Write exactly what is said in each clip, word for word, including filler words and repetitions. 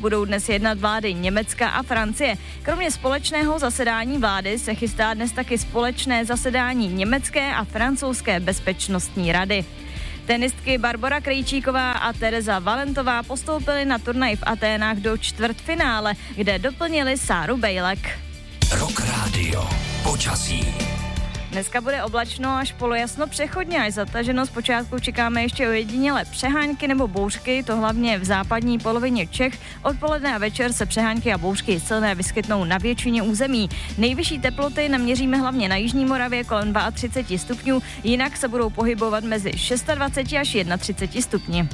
budou dnes jednat vlády Německa a Francie. Kromě společného zasedání vlády se chystá dnes taky společné zasedání Německé a Francouzské bezpečnostní rady. Tenistky Barbora Krejčíková a Tereza Valentová postoupily na turnaj v Aténách do čtvrtfinále, kde doplnili Sáru Bejlek. Rock Radio. Počasí. Dneska bude oblačno až polojasno přechodně až zataženo. Zpočátku čekáme ještě ojedinělé přehánky nebo bouřky, to hlavně v západní polovině Čech. Odpoledne a večer se přehánky a bouřky silné vyskytnou na většině území. Nejvyšší teploty naměříme hlavně na jižní Moravě kolem třicet dva stupňů, jinak se budou pohybovat mezi dvacet šest až třicet jedna stupni.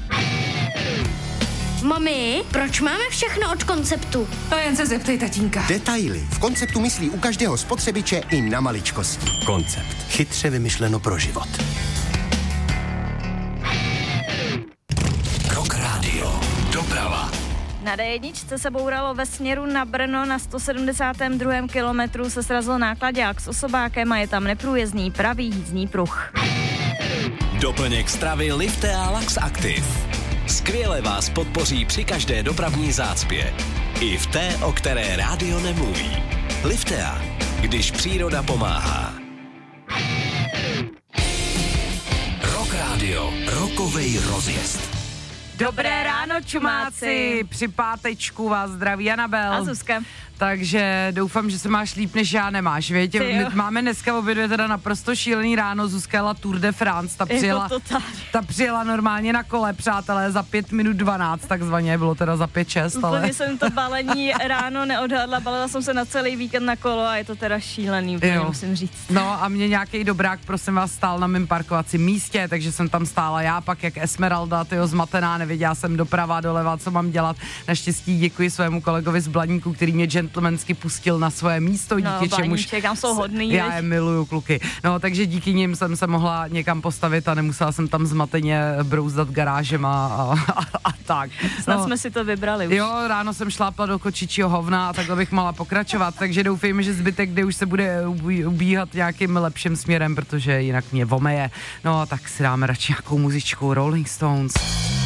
Mami, proč máme všechno od Konceptu? To jen se zeptej tatínka. Detaily. V Konceptu myslí u každého spotřebiče i na maličkosti. Koncept. Chytře vymyšleno pro život. Rock Radio. Doprava. Na dé jedna se bouralo ve směru na Brno, na sto sedmdesátém druhém kilometru se srazil náklaďák s osobákem a je tam neprůjezdný pravý jízdní pruh. Doplněk stravy Liftea Lax Active. Skvěle vás podpoří při každé dopravní zácpě. I v té, o které rádio nemluví. Liftea, když příroda pomáhá. Rock Radio, rokovej rozjezd. Dobré ráno, čumáci. Při pátečku vás zdraví Anabel. A Zuzka. Takže doufám, že se máš líp, než já nemáš, věď? My máme dneska obě dvě teda naprosto šílený ráno, Zuzka jela Tour de France, ta přijela, ta přijela normálně na kole, přátelé, za pět minut dvanáct, takzvaně, bylo teda za pět šest, ale... Úplně jsem to balení ráno neodhadla, balila jsem se na celý víkend na kolo a je to teda šílený, úplně musím říct. No a mě nějaký dobrák, prosím vás, stál na mém parkovacím místě, takže jsem tam stála já, pak jak Esmeralda, tyjo, zmatená, nevěděla jsem doprava, doleva, co mám dělat. Naštěstí děkuji svému kolegovi z Blaníku, který mě gentlemansky pustil na svoje místo, díky no, čemuž tam jsou hodný, já je miluju, kluky. No, takže díky nim jsem se mohla někam postavit a nemusela jsem tam zmateně brouzdat garážem a, a, a, a tak. Snad no, jsme si to vybrali už. Jo, ráno jsem šlápla do kočičího hovna a takhle bych mohla pokračovat, takže doufejme, že zbytek, kde už se bude ubíhat nějakým lepším směrem, protože jinak mě vomeje. No, tak si dáme radši nějakou muzičku Rolling Stones.